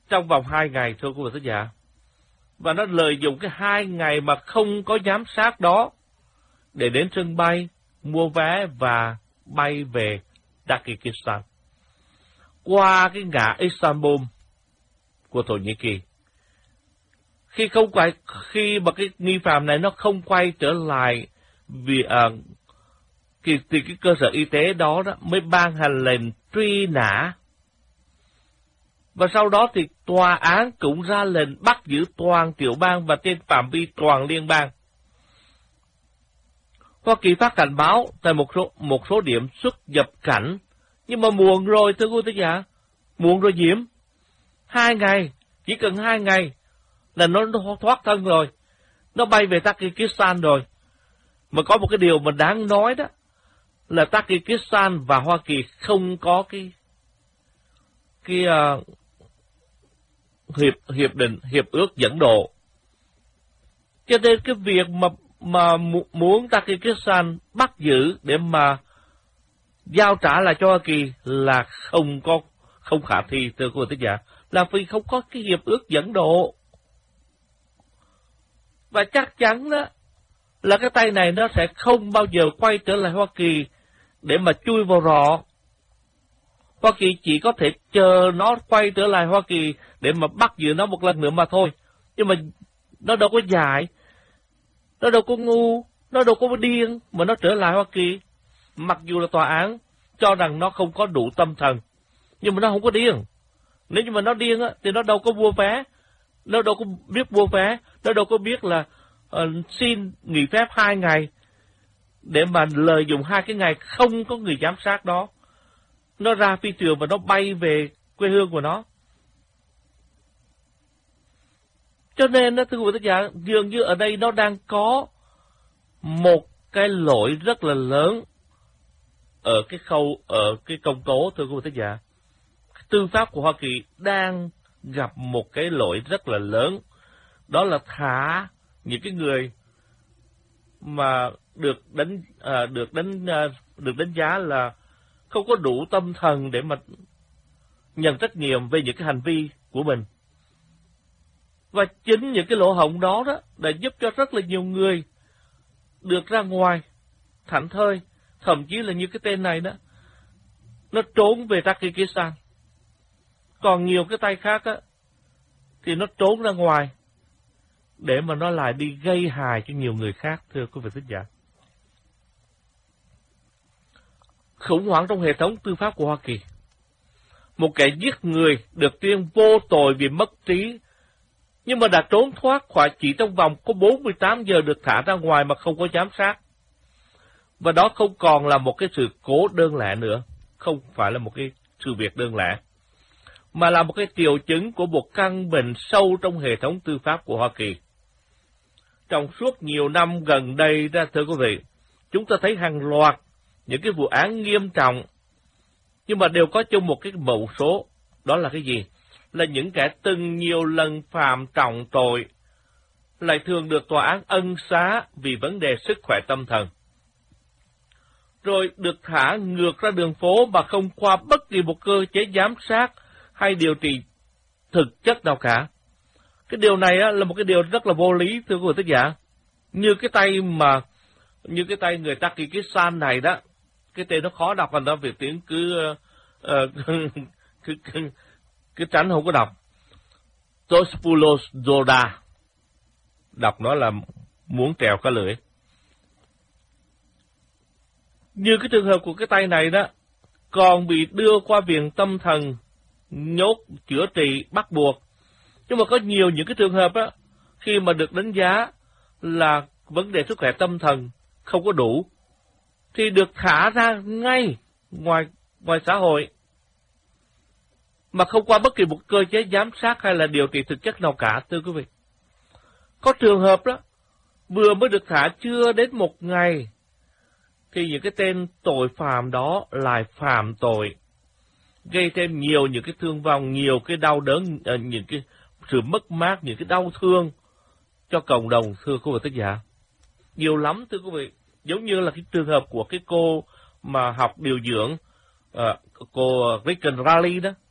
trong vòng 2 ngày, thưa quý vị thính giả. Và nó lợi dụng cái 2 ngày mà không có giám sát đó để đến sân bay, mua vé và bay về Tajikistan. Qua cái ngã Istanbul của Thổ Nhĩ Kỳ. Khi mà cái nghi phạm này nó không quay trở lại vì thì cái cơ sở y tế đó mới ban hành lệnh truy nã. Và sau đó thì tòa án cũng ra lệnh bắt giữ toàn tiểu bang và trên phạm vi toàn liên bang. Hoa Kỳ phát cảnh báo tại một số điểm xuất nhập cảnh, nhưng mà muộn rồi thưa quý vị giả, muộn rồi Diễm. 2 ngày, chỉ cần 2 ngày là nó thoát thân rồi, nó bay về Tajikistan rồi. Mà có một cái điều mà đáng nói đó là Tajikistan và Hoa Kỳ không có hiệp ước dẫn độ. Cho nên cái việc mà muốn Tajikistan bắt giữ để mà giao trả lại cho Hoa Kỳ là không khả thi, thưa quý vị thính giả, là vì không có cái hiệp ước dẫn độ. Và chắc chắn đó là cái tay này nó sẽ không bao giờ quay trở lại Hoa Kỳ để mà chui vào rọ. Hoa Kỳ chỉ có thể chờ nó quay trở lại Hoa Kỳ để mà bắt giữ nó một lần nữa mà thôi. Nhưng mà nó đâu có dại, nó đâu có ngu, nó đâu có điên mà nó trở lại Hoa Kỳ. Mặc dù là tòa án cho rằng nó không có đủ tâm thần, nhưng mà nó không có điên. Nếu như mà nó điên á, thì nó đâu có mua vé, nó đâu có biết mua vé, nó đâu có biết là xin nghỉ phép 2 ngày để mà lợi dụng 2 cái ngày không có người giám sát đó. Nó ra phi trường và nó bay về quê hương của nó. Cho nên đó, thưa quý vị, dường như ở đây nó đang có một cái lỗi rất là lớn ở cái công tố, thưa quý vị thính giả. Tư pháp của Hoa Kỳ đang gặp một cái lỗi rất là lớn, đó là thả những cái người mà được đánh giá là không có đủ tâm thần để mà nhận trách nhiệm về những cái hành vi của mình. Và chính những cái lỗ hổng đó đã giúp cho rất là nhiều người được ra ngoài thảnh thơi, thậm chí là như cái tên này đó, nó trốn về Tajikistan. Còn nhiều cái tay khác thì nó trốn ra ngoài để mà nó lại đi gây hại cho nhiều người khác, thưa quý vị thính giả. Khủng hoảng trong hệ thống tư pháp của Hoa Kỳ. Một kẻ giết người được tuyên vô tội vì mất trí, nhưng mà đã trốn thoát khỏi chỉ trong vòng có 48 giờ được thả ra ngoài mà không có giám sát. Và đó không còn là một cái sự cố đơn lẻ nữa, không phải là một cái sự việc đơn lẻ, mà là một cái triệu chứng của một căn bệnh sâu trong hệ thống tư pháp của Hoa Kỳ. Trong suốt nhiều năm gần đây ra, thưa quý vị, chúng ta thấy hàng loạt những cái vụ án nghiêm trọng, nhưng mà đều có chung một cái mẫu số, đó là cái gì? Là những kẻ từng nhiều lần phạm trọng tội, lại thường được tòa án ân xá vì vấn đề sức khỏe tâm thần, rồi được thả ngược ra đường phố mà không qua bất kỳ một cơ chế giám sát hay điều trị thực chất nào cả. Cái điều này là một cái điều rất là vô lý, thưa quý vị thính giả. Như cái tay người Tajikistan này đó, cái tên nó khó đọc, thành ra việc tiếng cứ tránh không có đọc. Tospulos Zoda, đọc nó là muốn trèo cả lưỡi. Như cái trường hợp của cái tay này đó, còn bị đưa qua viện tâm thần, nhốt, chữa trị, bắt buộc. Nhưng mà có nhiều những cái trường hợp á, khi mà được đánh giá là vấn đề sức khỏe tâm thần không có đủ, thì được thả ra ngay ngoài xã hội, mà không qua bất kỳ một cơ chế giám sát hay là điều trị thực chất nào cả, thưa quý vị. Có trường hợp đó, vừa mới được thả chưa đến 1 ngày, thì những cái tên tội phạm đó lại phạm tội, gây thêm nhiều những cái thương vong, nhiều cái đau đớn, những cái sự mất mát, những cái đau thương cho cộng đồng, thưa quý vị thính giả. Nhiều lắm, thưa quý vị. Giống như là cái trường hợp của cái cô mà học điều dưỡng, cô Regan Raleigh đó.